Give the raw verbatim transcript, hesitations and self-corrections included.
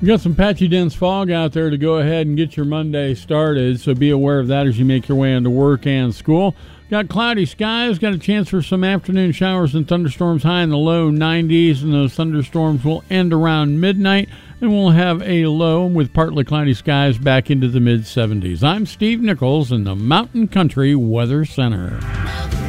We got some patchy dense fog out there to go ahead and get your Monday started, so be aware of that as you make your way into work and school. Got cloudy skies, got a chance for some afternoon showers and thunderstorms high in the low nineties, and those thunderstorms will end around midnight, and we'll have a low with partly cloudy skies back into the mid seventies. I'm Steve Nichols in the Mountain Country Weather Center.